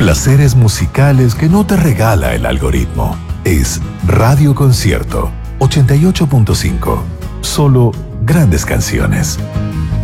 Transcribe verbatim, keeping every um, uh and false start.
Placeres musicales que no te regala el algoritmo. Es Radio Concierto ochenta y ocho punto cinco. Solo grandes canciones.